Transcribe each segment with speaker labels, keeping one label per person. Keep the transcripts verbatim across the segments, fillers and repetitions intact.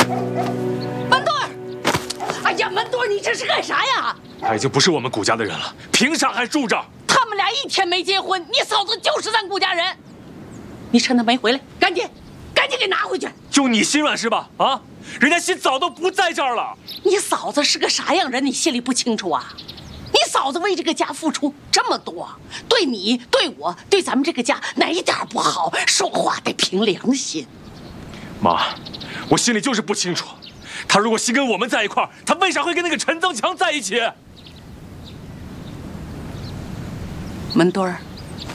Speaker 1: 门墩儿，哎呀，门墩儿，你这是干啥呀？
Speaker 2: 他已经不是我们顾家的人了，凭啥还住这儿？
Speaker 1: 他们俩一天没结婚，你嫂子就是咱顾家人。你趁他没回来，赶紧，赶紧给拿回去。
Speaker 2: 就你心软是吧？啊，人家心早都不在这儿了。
Speaker 1: 你嫂子是个啥样人，你心里不清楚啊？你嫂子为这个家付出这么多，对你、对我、对咱们这个家哪一点不好？说话得凭良心。
Speaker 2: 妈，我心里就是不清楚，他如果心跟我们在一块儿，他为啥会跟那个陈增强在一起？
Speaker 1: 门墩儿，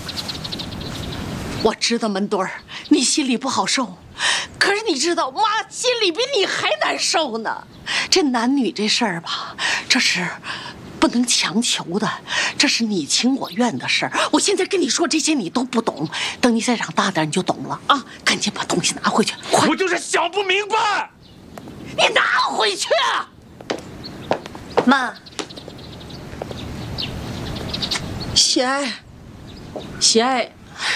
Speaker 1: 我知道门墩儿，你心里不好受，可是你知道，妈心里比你还难受呢。这男女这事儿吧，这是不能强求的，这是你情我愿的事儿。我现在跟你说这些你都不懂，等你再长大点你就懂了啊！赶紧把东西拿回去，快！
Speaker 2: 我就是想不明白。
Speaker 1: 你拿回去啊！
Speaker 3: 妈，
Speaker 1: 喜爱，喜爱，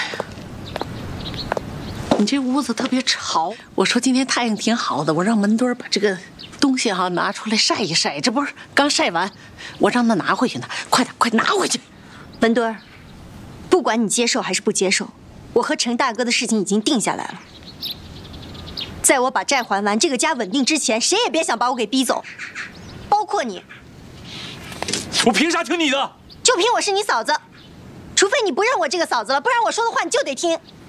Speaker 1: 你这屋子特别吵。我说今天太阳挺好的，我让门墩儿把这个东西哈、啊、拿出来晒一晒，这不是刚晒完，我让他拿回去呢。快点，快拿回去！
Speaker 3: 文墩儿，不管你接受还是不接受，我和陈大哥的事情已经定下来了。在我把债还完，这个家稳定之前，谁也别想把我给逼走，包括你。
Speaker 2: 我凭啥听你的？
Speaker 3: 就凭我是你嫂子，除非你不认我这个嫂子了，不然我说的话你就得听。